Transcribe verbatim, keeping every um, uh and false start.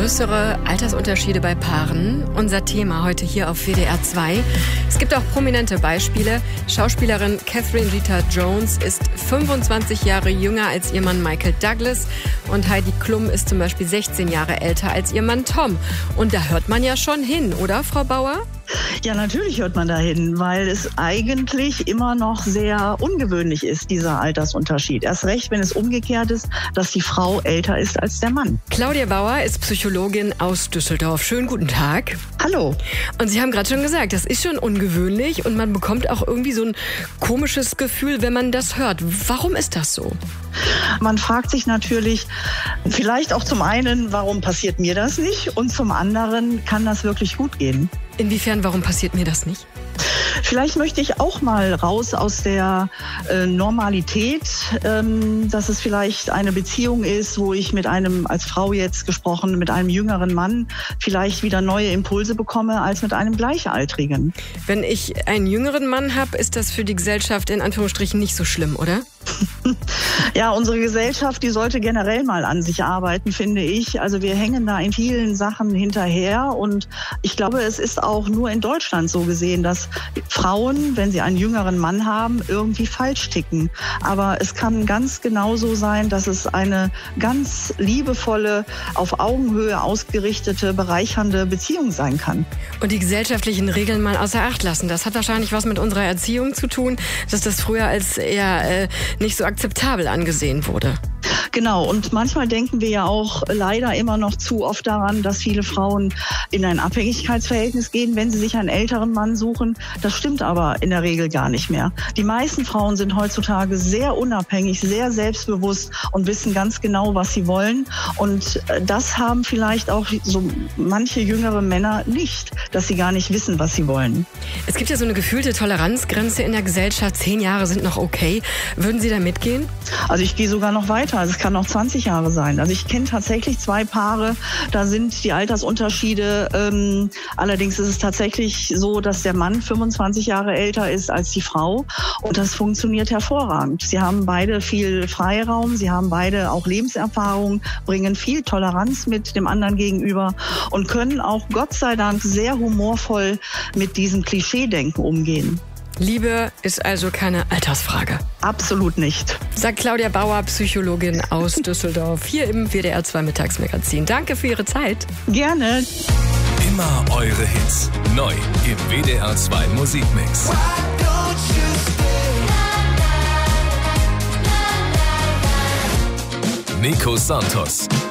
größere Altersunterschiede bei Paaren. Unser Thema heute hier auf W D R zwei. Es gibt auch prominente Beispiele. Schauspielerin Catherine Zeta-Jones ist fünfundzwanzig Jahre jünger als ihr Mann Michael Douglas. Und Heidi Klum ist zum Beispiel sechzehn Jahre älter als ihr Mann Tom. Und da hört man ja schon hin, oder, Frau Bauer? Ja, natürlich hört man da hin, weil es eigentlich immer noch sehr ungewöhnlich ist, dieser Altersunterschied. Erst recht, wenn es umgekehrt ist, dass die Frau älter ist als der Mann. Claudia Bauer ist Psychologin aus Düsseldorf. Schönen guten Tag. Hallo. Und Sie haben gerade schon gesagt, das ist schon ungewöhnlich und man bekommt auch irgendwie so ein komisches Gefühl, wenn man das hört. Warum ist das so? Man fragt sich natürlich vielleicht auch zum einen, warum passiert mir das nicht? Und zum anderen, kann das wirklich gut gehen? Inwiefern, warum passiert mir das nicht? Vielleicht möchte ich auch mal raus aus der äh, Normalität, ähm, dass es vielleicht eine Beziehung ist, wo ich mit einem, als Frau jetzt gesprochen, mit einem jüngeren Mann vielleicht wieder neue Impulse bekomme als mit einem Gleichaltrigen. Wenn ich einen jüngeren Mann habe, ist das für die Gesellschaft in Anführungsstrichen nicht so schlimm, oder? Ja, unsere Gesellschaft, die sollte generell mal an sich arbeiten, finde ich. Also wir hängen da in vielen Sachen hinterher und ich glaube, es ist auch nur in Deutschland so gesehen, dass Frauen, wenn sie einen jüngeren Mann haben, irgendwie falsch ticken. Aber es kann ganz genauso sein, dass es eine ganz liebevolle, auf Augenhöhe ausgerichtete, bereichernde Beziehung sein kann. Und die gesellschaftlichen Regeln mal außer Acht lassen. Das hat wahrscheinlich was mit unserer Erziehung zu tun, dass das früher als eher äh, nicht so akzeptabel angesehen wurde. Genau, und manchmal denken wir ja auch leider immer noch zu oft daran, dass viele Frauen in ein Abhängigkeitsverhältnis gehen, wenn sie sich einen älteren Mann suchen. Das stimmt aber in der Regel gar nicht mehr. Die meisten Frauen sind heutzutage sehr unabhängig, sehr selbstbewusst und wissen ganz genau, was sie wollen. Und das haben vielleicht auch so manche jüngere Männer nicht, dass sie gar nicht wissen, was sie wollen. Es gibt ja so eine gefühlte Toleranzgrenze in der Gesellschaft. Zehn Jahre sind noch okay. Würden Sie da mitgehen? Also ich gehe sogar noch weiter. Also es kann auch zwanzig Jahre sein. Also ich kenne tatsächlich zwei Paare, da sind die Altersunterschiede, ähm, allerdings ist es tatsächlich so, dass der Mann fünfundzwanzig Jahre älter ist als die Frau und das funktioniert hervorragend. Sie haben beide viel Freiraum, sie haben beide auch Lebenserfahrung, bringen viel Toleranz mit dem anderen gegenüber und können auch Gott sei Dank sehr humorvoll mit diesem Klischeedenken umgehen. Liebe ist also keine Altersfrage. Absolut nicht. Sagt Claudia Bauer, Psychologin aus Düsseldorf, hier im W D R zwei Mittagsmagazin. Danke für Ihre Zeit. Gerne. Immer eure Hits. Neu im W D R zwei Musikmix. Nico Santos.